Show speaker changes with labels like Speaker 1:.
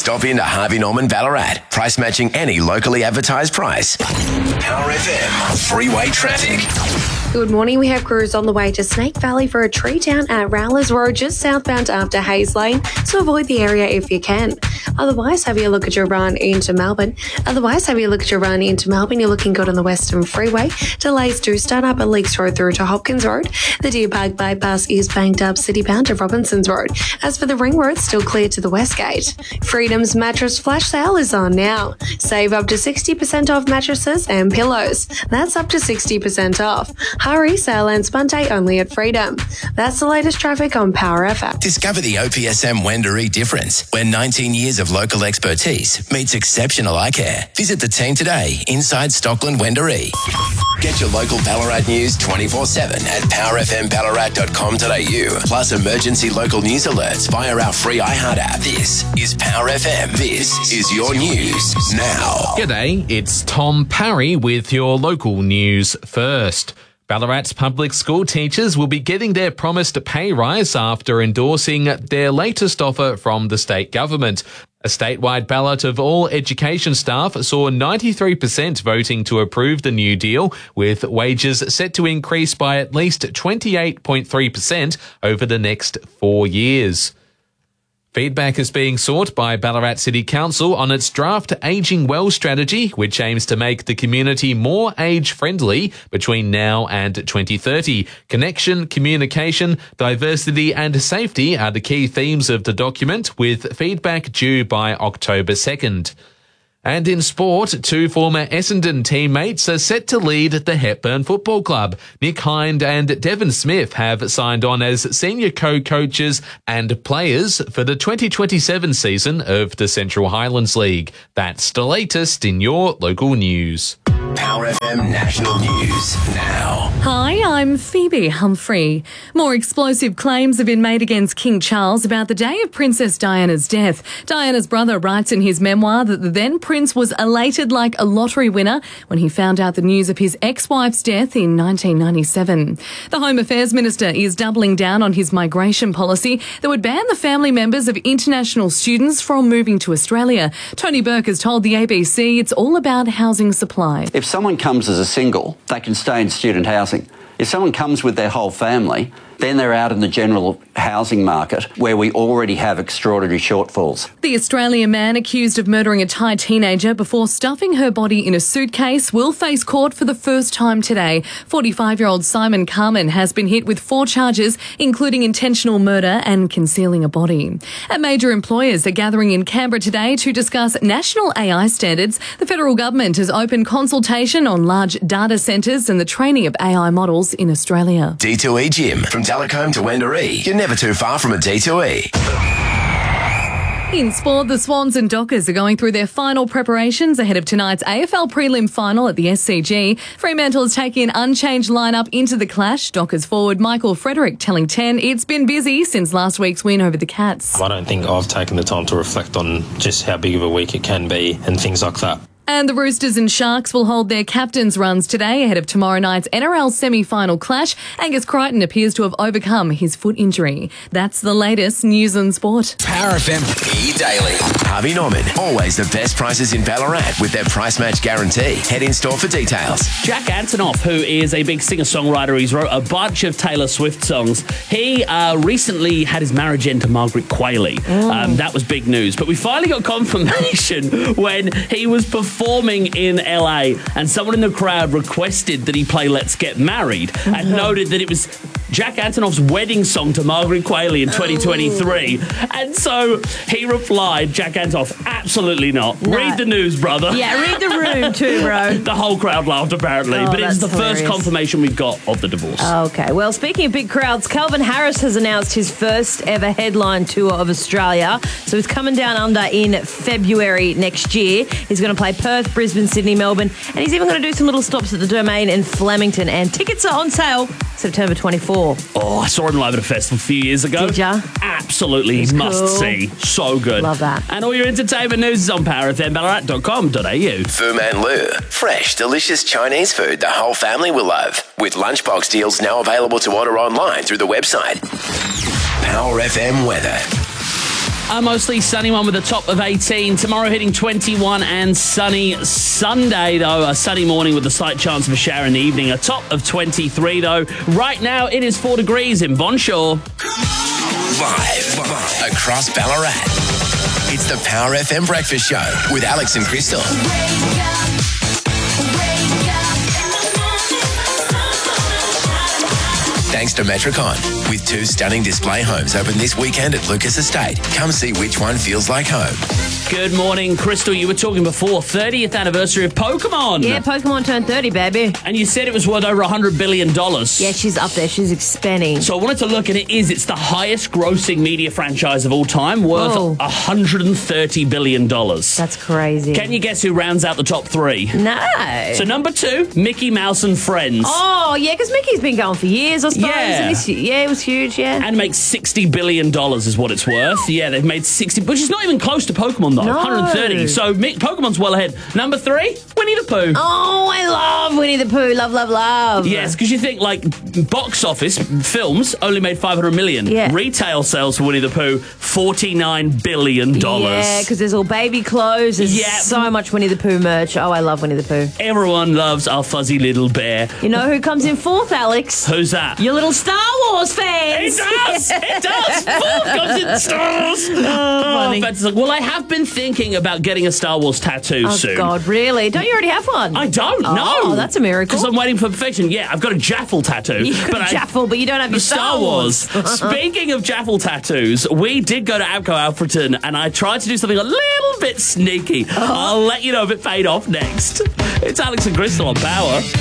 Speaker 1: Stop into Harvey Norman Ballarat. Price matching any locally advertised price. Power FM. Freeway traffic.
Speaker 2: Good morning. We have crews on the way to Snake Valley for a tree down at Rowlers Road, just southbound after Hayes Lane, so avoid the area if you can. Otherwise, have a look at your run into Melbourne. You're looking good on the Western Freeway. Delays do start up at Leaks Road through to Hopkins Road. The Deer Park bypass is banked up citybound to Robinsons Road. As for the Ring Road, still clear to the Westgate. Freedom's mattress flash sale is on now. Save up to 60% off mattresses and pillows. That's up to 60% off. Hurry, sale ends Monday only at Freedom. That's the latest traffic on Power FM.
Speaker 1: Discover the OPSM Wendouree difference, where 19 years of local expertise meets exceptional eye care. Visit the team today inside Stockland Wendouree. Get your local Ballarat news 24/7 at powerfmballarat.com.au. Plus emergency local news alerts via our free iHeart app. This is Power FM. This is your news now.
Speaker 3: G'day, it's Tom Parry with your local news first. Ballarat's public school teachers will be getting their promised pay rise after endorsing their latest offer from the state government. A statewide ballot of all education staff saw 93% voting to approve the new deal, with wages set to increase by at least 28.3% over the next 4 years. Feedback is being sought by Ballarat City Council on its draft Ageing Well strategy, which aims to make the community more age-friendly between now and 2030. Connection, communication, diversity and safety are the key themes of the document, with feedback due by October 2nd. And in sport, two former Essendon teammates are set to lead the Hepburn Football Club. Nick Hind and Devon Smith have signed on as senior co-coaches and players for the 2027 season of the Central Highlands League. That's the latest in your local news.
Speaker 1: Power FM National News now.
Speaker 4: Hi, I'm Phoebe Humphrey. More explosive claims have been made against King Charles about the day of Princess Diana's death. Diana's brother writes in his memoir that the then Prince was elated like a lottery winner when he found out the news of his ex-wife's death in 1997. The Home Affairs Minister is doubling down on his migration policy that would ban the family members of international students from moving to Australia. Tony Burke has told the ABC it's all about housing supply.
Speaker 5: If someone comes as a single, they can stay in student housing. If someone comes with their whole family, then they're out in the general housing market where we already have extraordinary shortfalls.
Speaker 4: The Australian man accused of murdering a Thai teenager before stuffing her body in a suitcase will face court for the first time today. 45-year-old Simon Carmen has been hit with 4 charges, including intentional murder and concealing a body. And major employers are gathering in Canberra today to discuss national AI standards. The federal government has opened consultation on large data centres and the training of AI models in Australia.
Speaker 1: D2E Gym. From Telecombe to Wendouree. You're never too far from a D2E.
Speaker 4: In sport, the Swans and Dockers are going through their final preparations ahead of tonight's AFL prelim final at the SCG. Fremantle is taking an unchanged lineup into the clash. Dockers forward Michael Frederick telling 10 it's been busy since last week's win over the Cats.
Speaker 6: I don't think I've taken the time to reflect on just how big of a week it can be and things like that.
Speaker 4: And the Roosters and Sharks will hold their captains' runs today ahead of tomorrow night's NRL semi-final clash. Angus Crichton appears to have overcome his foot injury. That's the latest news and sport.
Speaker 1: Power FM E-Daily. Harvey Norman. Always the best prices in Ballarat with their price match guarantee. Head in store for details.
Speaker 7: Jack Antonoff, who is a big singer-songwriter, he's wrote a bunch of Taylor Swift songs. He recently had his marriage end to Margaret Qualley. That was big news. But we finally got confirmation when he was performing in LA and someone in the crowd requested that he play Let's Get Married and noted that it was Jack Antonoff's wedding song to Margaret Qualley in 2023. And so he replied, Jack Antonoff, absolutely not. No. Read the news, brother.
Speaker 8: Yeah, read the room too, bro.
Speaker 7: The whole crowd laughed, apparently. But it's the first confirmation we've got of the divorce.
Speaker 8: Okay, well, speaking of big crowds, Calvin Harris has announced his first ever headline tour of Australia. So he's coming down under in February next year. He's going to play Perth, Brisbane, Sydney, Melbourne, and he's even going to do some little stops at the Domain in Flemington. And tickets are on sale September 24.
Speaker 7: Oh, I saw him live at a festival a few years ago.
Speaker 8: Did ya?
Speaker 7: Absolutely must see. So good.
Speaker 8: Love that.
Speaker 7: And all your entertainment news is on powerfmballarat.com.au.
Speaker 1: Fu Man Lu. Fresh, delicious Chinese food the whole family will love. With lunchbox deals now available to order online through the website. Power FM weather.
Speaker 7: A mostly sunny one with a top of 18. Tomorrow hitting 21 and sunny. Sunday, though, a sunny morning with a slight chance of a shower in the evening. A top of 23, though. Right now, it is 4 degrees in Bonshore.
Speaker 1: Live across Ballarat. It's the Power FM Breakfast Show with Alex and Crystal. Thanks to Metricon. With 2 stunning display homes open this weekend at Lucas Estate. Come see which one feels like home.
Speaker 7: Good morning, Crystal. You were talking before 30th anniversary of Pokemon.
Speaker 8: Yeah, Pokemon turned 30, baby.
Speaker 7: And you said it was worth over $100 billion.
Speaker 8: Yeah, she's up there. She's expanding.
Speaker 7: So I wanted to look, and it's the highest grossing media franchise of all time, worth $130 billion.
Speaker 8: That's crazy.
Speaker 7: Can you guess who rounds out the top 3?
Speaker 8: No.
Speaker 7: So number 2, Mickey Mouse and Friends.
Speaker 8: Oh, yeah, because Mickey's been going for years, I suppose.
Speaker 7: Yeah.
Speaker 8: Yeah, it was huge, yeah.
Speaker 7: And makes $60 billion is what it's worth. Yeah, they've made 60, which is not even close to Pokemon, though.
Speaker 8: No.
Speaker 7: 130. So Pokemon's well ahead. Number 3, Winnie the Pooh.
Speaker 8: Oh, I love Winnie the Pooh. Love, love, love.
Speaker 7: Yes, because you think, like, box office, films only made $500 million.
Speaker 8: Yeah.
Speaker 7: Retail sales for Winnie the Pooh, $49 billion.
Speaker 8: Yeah, because there's all baby clothes. There's so much Winnie the Pooh merch. Oh, I love Winnie the Pooh.
Speaker 7: Everyone loves our fuzzy little bear.
Speaker 8: You know who comes in 4th, Alex?
Speaker 7: Who's that?
Speaker 8: Your little Star Wars fans.
Speaker 7: It does! It does! 4th comes in Star Wars.
Speaker 8: Funny.
Speaker 7: Fantastic. Well, I have been thinking about getting a Star Wars tattoo soon.
Speaker 8: Oh, God, really? Don't you already have one?
Speaker 7: I don't, no.
Speaker 8: Oh, that's a miracle.
Speaker 7: Because I'm waiting for perfection. Yeah, I've got a Jaffle tattoo.
Speaker 8: You've got Jaffle, but you don't have your
Speaker 7: Star Wars. Speaking of Jaffle tattoos, we did go to Abco Alfreton, and I tried to do something a little bit sneaky. I'll let you know if it paid off next. It's Alex and Crystal on Power.